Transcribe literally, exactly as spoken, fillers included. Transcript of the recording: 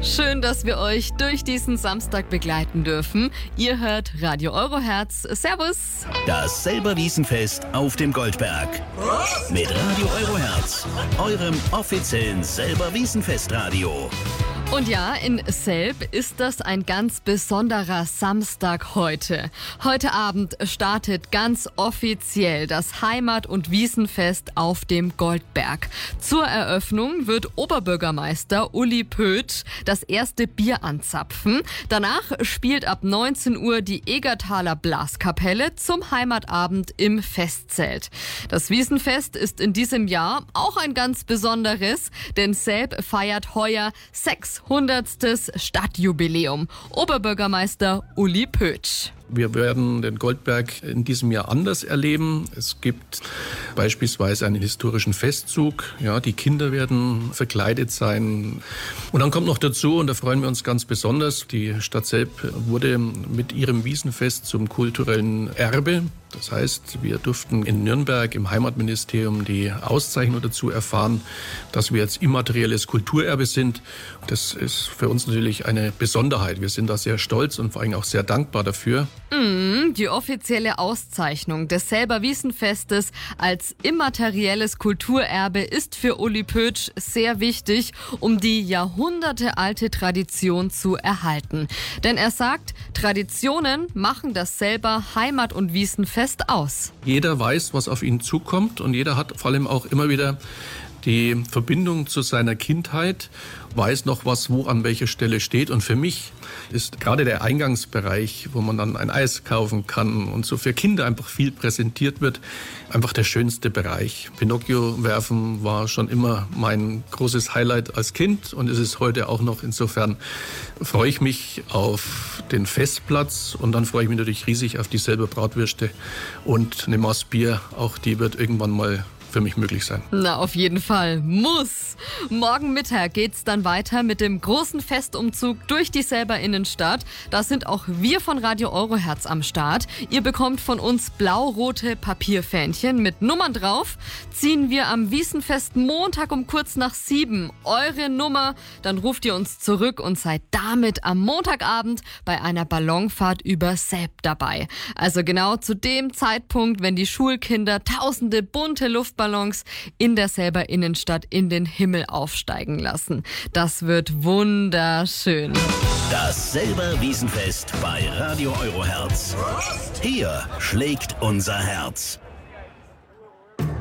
Schön, dass wir euch durch diesen Samstag begleiten dürfen. Ihr hört Radio Euroherz. Servus. Das Selber-Wiesenfest auf dem Goldberg. Mit Radio Euroherz, eurem offiziellen Selber-Wiesenfest-Radio. Und ja, in Selb ist das ein ganz besonderer Samstag heute. Heute Abend startet ganz offiziell das Heimat- und Wiesenfest auf dem Goldberg. Zur Eröffnung wird Oberbürgermeister Uli Pötsch das erste Bier anzapfen. Danach spielt ab neunzehn Uhr die Egertaler Blaskapelle zum Heimatabend im Festzelt. Das Wiesenfest ist in diesem Jahr auch ein ganz besonderes, denn Selb feiert heuer sechshundertstes Stadtjubiläum. Oberbürgermeister Uli Pötsch. Wir werden den Goldberg in diesem Jahr anders erleben. Es gibt beispielsweise einen historischen Festzug. Ja, die Kinder werden verkleidet sein. Und dann kommt noch dazu, und da freuen wir uns ganz besonders, die Stadt Selb wurde mit ihrem Wiesenfest zum kulturellen Erbe. Das heißt, wir durften in Nürnberg im Heimatministerium die Auszeichnung dazu erfahren, dass wir jetzt immaterielles Kulturerbe sind. Das ist für uns natürlich eine Besonderheit. Wir sind da sehr stolz und vor allem auch sehr dankbar dafür. Mm, die offizielle Auszeichnung des Selber Wiesenfestes als immaterielles Kulturerbe ist für Uli Pötsch sehr wichtig, um die jahrhundertealte Tradition zu erhalten. Denn er sagt, Traditionen machen das Selber Heimat- und Wiesenfest aus. Jeder weiß, was auf ihn zukommt, und jeder hat vor allem auch immer wieder die Verbindung zu seiner Kindheit, weiß noch, was wo an welcher Stelle steht. Und für mich ist gerade der Eingangsbereich, wo man dann ein Eis kaufen kann und so für Kinder einfach viel präsentiert wird, einfach der schönste Bereich. Pinocchio werfen war schon immer mein großes Highlight als Kind und ist es heute auch noch. Insofern freue ich mich auf den Festplatz, und dann freue ich mich natürlich riesig auf dieselbe Bratwürste und eine Maß Bier. Auch die wird irgendwann mal für mich möglich sein. Na, auf jeden Fall. Muss. Morgen Mittag geht's dann weiter mit dem großen Festumzug durch die Selber Innenstadt. Da sind auch wir von Radio Euroherz am Start. Ihr bekommt von uns blau-rote Papierfähnchen mit Nummern drauf. Ziehen wir am Wiesenfest Montag um kurz nach sieben eure Nummer, dann ruft ihr uns zurück und seid damit am Montagabend bei einer Ballonfahrt über Selb dabei. Also genau zu dem Zeitpunkt, wenn die Schulkinder tausende bunte Luftballons in der Selber Innenstadt in den Himmel aufsteigen lassen. Das wird wunderschön. Das Selber Wiesenfest bei Radio Euroherz. Hier schlägt unser Herz.